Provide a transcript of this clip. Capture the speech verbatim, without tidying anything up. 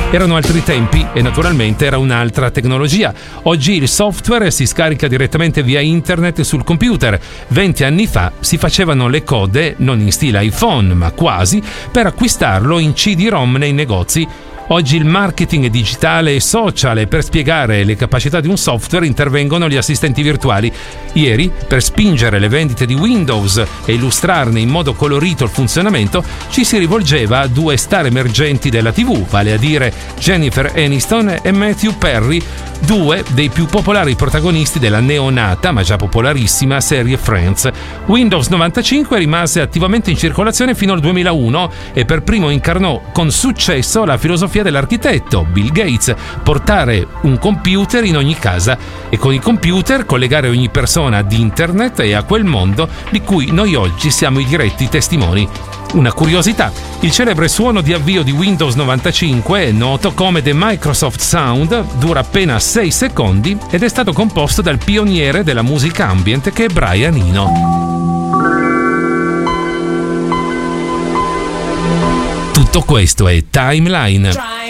Erano altri tempi e naturalmente era un'altra tecnologia. Oggi il software si scarica direttamente via internet sul computer. venti anni fa si facevano le code, non in stile iPhone, ma quasi, per acquistarlo in C D-ROM nei negozi. Oggi il marketing digitale e social e per spiegare le capacità di un software intervengono gli assistenti virtuali. Ieri, per spingere le vendite di Windows e illustrarne in modo colorito il funzionamento, ci si rivolgeva a due star emergenti della tivù, vale a dire Jennifer Aniston e Matthew Perry, due dei più popolari protagonisti della neonata, ma già popolarissima, serie Friends. Windows novantacinque rimase attivamente in circolazione fino al duemilauno e per primo incarnò con successo la filosofia dell'architetto Bill Gates: portare un computer in ogni casa e con i computer collegare ogni persona ad internet e a quel mondo di cui noi oggi siamo i diretti testimoni. Una curiosità: il celebre suono di avvio di Windows novantacinque, noto come The Microsoft Sound, dura appena sei secondi ed è stato composto dal pioniere della musica ambient che è Brian Eno. Tutto questo è Timeline.